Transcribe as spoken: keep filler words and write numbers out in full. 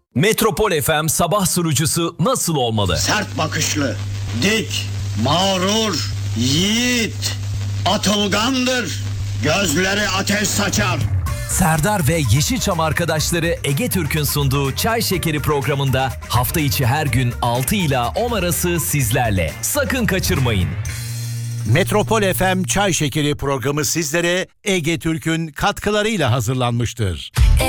Metropol F M sabah sunucusu nasıl olmalı? Sert bakışlı, dik, mağrur, yiğit, atılgandır, gözleri ateş saçar. Serdar ve Yeşilçam arkadaşları Ege Türk'ün sunduğu Çay Şekeri programında hafta içi her gün altı ila on arası sizlerle. Sakın kaçırmayın. Metropol F M Çay Şekeri programı sizlere Ege Türk'ün katkılarıyla hazırlanmıştır.